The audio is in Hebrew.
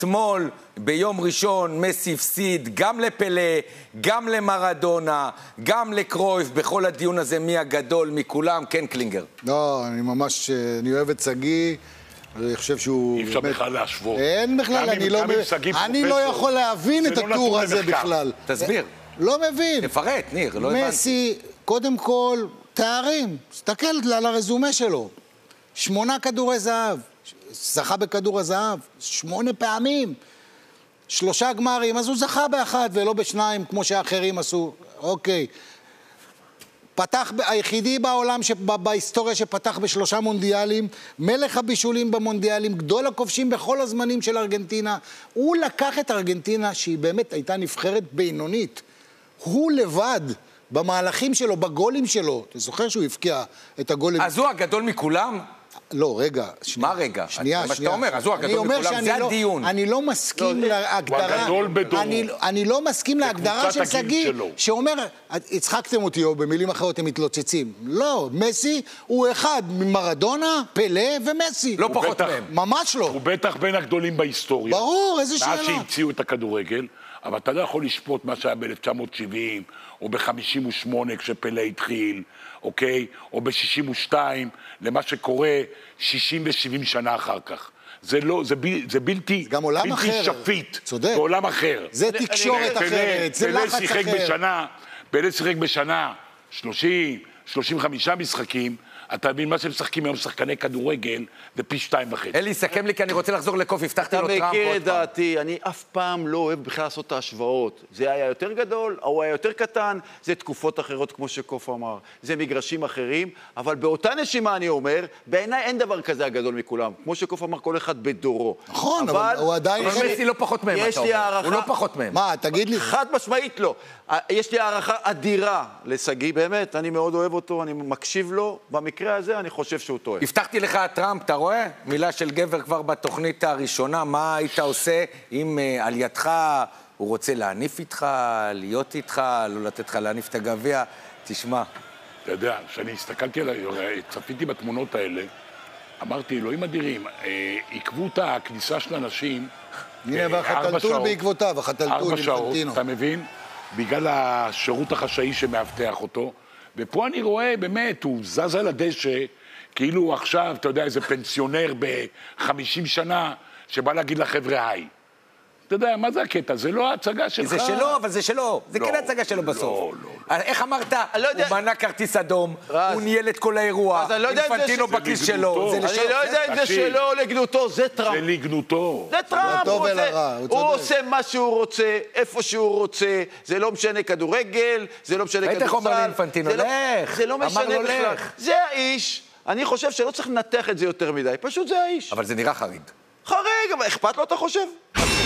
אתמול, ביום ראשון, מסי הפסיד גם לפלה, גם למרדונה, גם לקרויף, בכל הדיון הזה מי הגדול מכולם, כן קלינגר. לא, אני ממש, אני אוהב את סגי, אני חושב שהוא... אי אפשר בכלל להשוות. אין בכלל, אני לא יכול להבין את הטור הזה בכלל. תסביר. לא מבין. תפרט, ניר, לא הבנתי. מסי, קודם כל, תארים, תסתכל על הרזומה שלו. 8 כדורי זהב, זכה בכדור הזהב, 8 פעמים, 3 גמרים, אז הוא זכה באחד ולא בשניים, כמו שהאחרים עשו. אוקיי. פתח, היחידי בעולם, בהיסטוריה שפתח ב3 מונדיאלים, מלך הבישולים במונדיאלים, גדול הכובשים בכל הזמנים של ארגנטינה. הוא לקח את ארגנטינה, שהיא באמת הייתה נבחרת בינונית. הוא לבד, במהלכים שלו, בגולים שלו. אתה זוכר שהוא הפקיע את הגולים? אז הוא הגדול מכולם? לא, רגע. מה רגע? שנייה. מה שאתה אומר, אז הוא הגדול מכולם, זה הדיון. אני לא מסכים להגדרה... הוא הגדול בדורו. אני לא מסכים להגדרה של סגי, שאומר, הצחקתם אותי, או במילים אחרות הם מתלוצצים. לא, מסי הוא אחד ממרדונה, פלה ומסי. לא פחות מהם. ממש לא. הוא בטח בין הגדולים בהיסטוריה. ברור, איזה שאלה. מאז שהמציאו את הכדורגל, אבל אתה לא יכול לשפוט מה שהיה ב-1970, או ב-58 כשפלה התחיל, אוקיי? או ב-62, למה שקורה 60 ו-70 שנה אחר כך. זה בלתי שפיט. צודק. זה עולם אחר. זה תקשורת אחרת, זה לחץ אחר. פלה שיחק בשנה 30, 35 משחקים, אתה מבין, מה שהם משחקים היום שחקני כדורגל, זה פי 2.5. אלי, סכם לי, כי אני רוצה לחזור לקוף, הבטחתי לו טראמפ עוד פעם. אתה מכיר את דעתי, אני אף פעם לא אוהב בכלל לעשות את ההשוואות. זה היה יותר גדול, הוא היה יותר קטן, זה תקופות אחרות, כמו שקוף אמר. זה מגרשים אחרים, אבל באותה נשימה אני אומר, בעיניי אין דבר כזה הגדול מכולם. כמו שקוף אמר, כל אחד בדורו. נכון, אבל הוא עדיין... אבל מסי לא פחות מהם, אתה אומר. הוא לא פחות מהם. מה, תגיד לי... חד משמעית לא. יש לי הערכה אדירה לסגי, באמת, אני מאוד אוהב אותו, אני מקשיב לו. במקרה הזה אני חושב שהוא טועה. הבטחתי לך טראמפ, אתה רואה? מילה של גבר כבר בתוכנית הראשונה, מה היית עושה אם על ידך הוא רוצה להניף איתך, להיות איתך, לא לתת לך להניף את הגביע? תשמע. אתה יודע, כשאני הסתכלתי צפיתי בתמונות האלה, אמרתי, אלוהים אדירים, עיכבו את הכניסה של אנשים 4 שעות. והחתלתול בעקבותיו, החתלתול עם פנטינו. אתה מבין? בגלל השירות החשאי שמאבטח אותו. ופה אני רואה, באמת, הוא זז על הדשא, כאילו עכשיו, אתה יודע, איזה פנסיונר ב-50 שנה, שבא להגיד לחבר'ה, היי. אתה יודע, מה זה הקטע? זה לא ההצגה שלך. זה שלו, אבל זה שלו. זה כן ההצגה שלו בסוף. איך אמרת? הוא מנה כרטיס אדום, הוא ניהל את כל האירוע, פנטינו בכיס שלו. אני לא יודע אם זה שלו או לגנותו, זה טראמפ. זה לגנותו. זה טראמפ, הוא עושה מה שהוא רוצה, איפה שהוא רוצה, זה לא משנה כדורגל, זה לא משנה כדורסל. בטח אומר לי פנטינו, לך. זה לא משנה בכלל. זה האיש. אני חושב שלא צריך לנתח את זה יותר מדי, פשוט זה האיש. אבל זה נראה חריג. חריג, אבל אכפת לו, אתה חושב?